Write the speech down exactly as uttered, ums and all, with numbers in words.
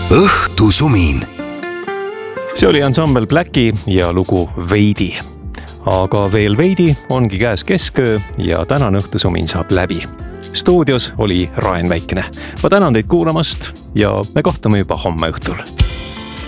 õhtusumin. See oli ansambel Blacki ja lugu Veidi. Aga veel veidi ongi käes kesköö ja tänane õhtusumin saab läbi. Stuudios oli Raen Väikene. Ma tänan teid kuulamast ja me kohtume juba homme õhtul.